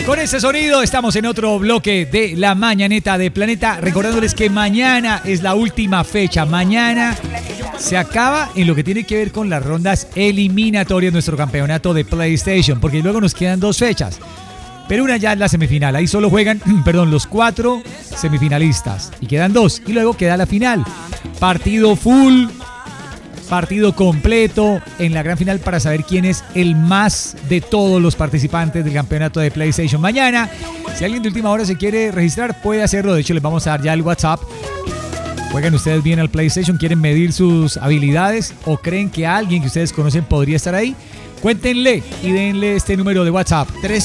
Con ese sonido estamos en otro bloque de la mañaneta de Planeta, recordándoles que mañana es la última fecha. Mañana se acaba en lo que tiene que ver con las rondas eliminatorias de nuestro campeonato de PlayStation, porque luego nos quedan 2 fechas. Pero una ya es la semifinal, ahí solo juegan, los 4 semifinalistas y quedan 2 y luego queda la final. Partido full, partido completo en la gran final para saber quién es el más de todos los participantes del campeonato de PlayStation. Mañana, si alguien de última hora se quiere registrar, puede hacerlo. De hecho, les vamos a dar ya el WhatsApp. ¿Juegan ustedes bien al PlayStation? ¿Quieren medir sus habilidades? ¿O creen que alguien que ustedes conocen podría estar ahí? Cuéntenle y denle este número de WhatsApp.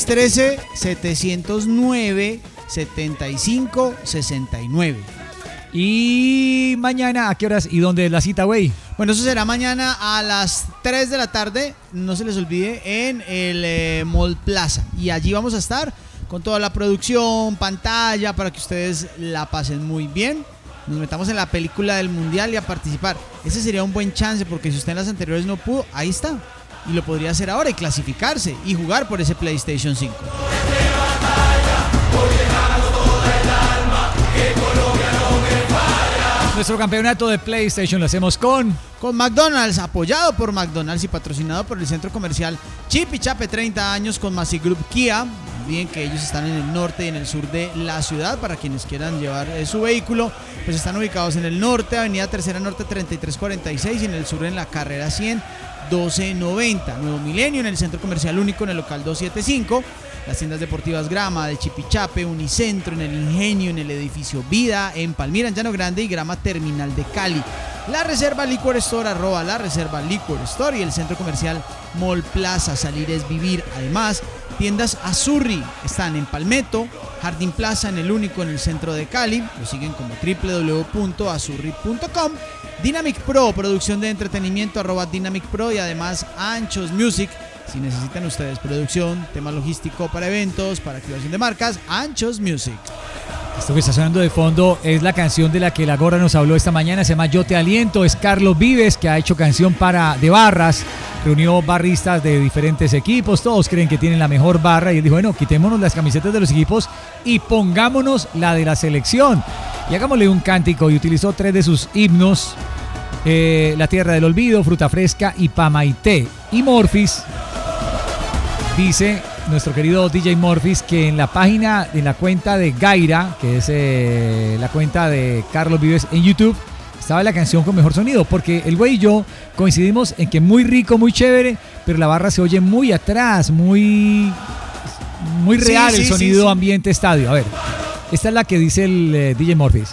313-709-7569. Y mañana, ¿a qué horas y dónde es la cita, güey? Bueno, eso será mañana a las 3 de la tarde. No se les olvide, en el Mall Plaza. Y allí vamos a estar con toda la producción, pantalla, para que ustedes la pasen muy bien. Nos metamos en la película del Mundial y a participar. Ese sería un buen chance, porque si usted en las anteriores no pudo, ahí está. Y lo podría hacer ahora y clasificarse y jugar por ese PlayStation 5. Nuestro campeonato de PlayStation lo hacemos con McDonald's, apoyado por McDonald's y patrocinado por el centro comercial Chipichape, 30 años con Massey Group Kia. Bien que ellos están en el norte y en el sur de la ciudad. Para quienes quieran llevar su vehículo, pues están ubicados en el norte, avenida Tercera Norte 3346, y en el sur en la carrera 100 1290. Nuevo Milenio en el centro comercial Único en el local 275. Las tiendas deportivas Grama de Chipichape, Unicentro en el Ingenio, en el edificio Vida, en Palmira, en Llano Grande, y Grama Terminal de Cali. La Reserva Liquor Store, @ La Reserva Liquor Store, y el centro comercial Mall Plaza. Salir es vivir. Además, tiendas Azurri están en Palmetto, Jardín Plaza en el Único en el centro de Cali. Lo siguen como www.azurri.com. Dynamic Pro, producción de entretenimiento, @Dynamic Pro, y además Anchos Music. Si necesitan ustedes producción, tema logístico para eventos, para activación de marcas, Anchos Music. Esto que está sonando de fondo es la canción de la que la Gorra nos habló esta mañana. Se llama Yo Te Aliento. Es Carlos Vives, que ha hecho canción de barras. Reunió barristas de diferentes equipos. Todos creen que tienen la mejor barra. Y él dijo, bueno, quitémonos las camisetas de los equipos y pongámonos la de la selección. Y hagámosle un cántico. Y utilizó 3 de sus himnos. La Tierra del Olvido, Fruta Fresca y Pamaité. Y Morphis dice, nuestro querido DJ Morphis, que en la cuenta de Gaira, que es la cuenta de Carlos Vives en YouTube, estaba la canción con mejor sonido, porque el güey y yo coincidimos en que muy rico, muy chévere, pero la barra se oye muy atrás, muy real, el sonido ambiente estadio. A ver, esta es la que dice el DJ Morphis.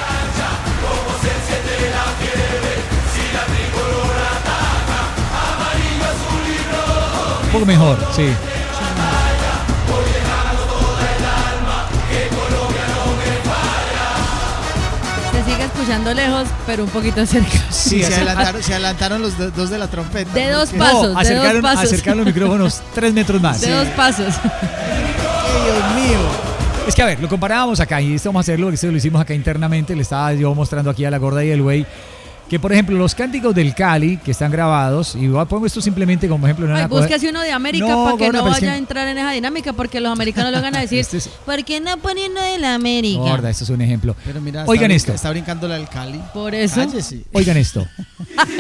Un poco mejor, sí. Se sigue escuchando lejos, pero un poquito cerca. Sí, se adelantaron los dos de la trompeta. De dos pasos, no, acercaron los micrófonos 3 metros más. De 2 pasos. Dios mío. Es que a ver, lo comparábamos acá y esto vamos a hacerlo, porque esto lo hicimos acá internamente. Le estaba yo mostrando aquí a la Gorda y el güey que, por ejemplo, los cánticos del Cali que están grabados, y pongo esto simplemente como ejemplo. Búsquese uno de América para que no vaya a entrar en esa dinámica, porque los americanos lo van a decir, ¿por qué no ponen uno de la América? Gorda, esto es un ejemplo. Pero mira, oigan esto. Está brincando la del Cali. Por eso. Cállese. Oigan esto.